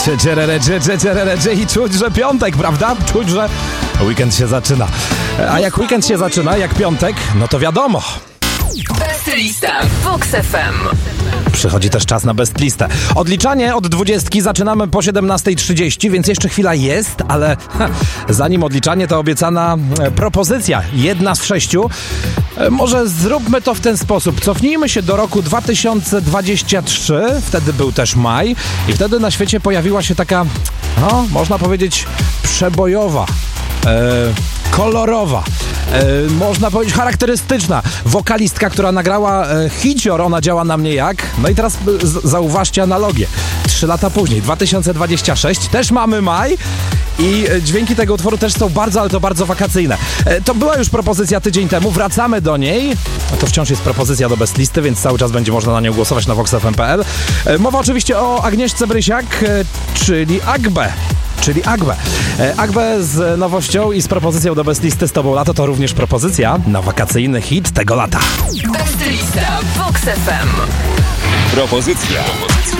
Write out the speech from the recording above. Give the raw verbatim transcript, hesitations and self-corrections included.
Cze, czerere, cze, cze, czerere, cze i czuć, że piątek, prawda? Czuć, że weekend się zaczyna. A jak weekend się zaczyna, jak piątek, no to wiadomo. Best Lista w Vox F M. Przychodzi też czas na best listę. Odliczanie od dwudziestki zaczynamy po siedemnasta trzydzieści, więc jeszcze chwila jest, ale ha, zanim odliczanie, to obiecana e, propozycja. Jedna z sześciu. E, może zróbmy to w ten sposób. Cofnijmy się do roku dwa tysiące dwudziestego trzeciego. Wtedy był też maj i wtedy na świecie pojawiła się taka, no, można powiedzieć, przebojowa, e, kolorowa, E, można powiedzieć charakterystyczna wokalistka, która nagrała e, hicior, ona działa na mnie jak. No i teraz e, z, zauważcie analogię. Trzy lata później, dwa tysiące dwudziesty trzeci, też mamy maj i e, dźwięki tego utworu też są bardzo, ale to bardzo wakacyjne. E, to była już propozycja tydzień temu, wracamy do niej. To wciąż jest propozycja do best listy, więc cały czas będzie można na nią głosować na vox f m kropka p l. E, mowa oczywiście o Agnieszce Brysiak, e, czyli Agbę. Czyli Agbę. Agbę z nowością i z propozycją do best listy Z Tobą Lato to również propozycja na wakacyjny hit tego lata. Best Lista w Vox F M. Propozycja.